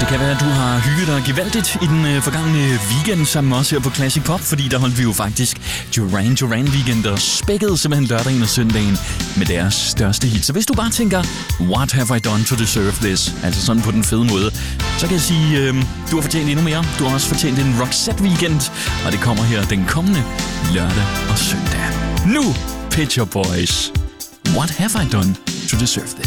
det kan være, at du har hygget dig gevaldigt i den forgangne weekend sammen med os her på Classic Pop, fordi der holdt vi jo faktisk Duran Duran weekend og spækkede simpelthen lørdagen og søndagen med deres største hit. Så hvis du bare tænker, what have I done to deserve this? Altså sådan på den fede måde, så kan jeg sige, du har fortjent endnu mere. Du har også fortjent en Roxette weekend, og det kommer her den kommende lørdag og søndag. Nu, Pet Shop Boys. What have I done to deserve this?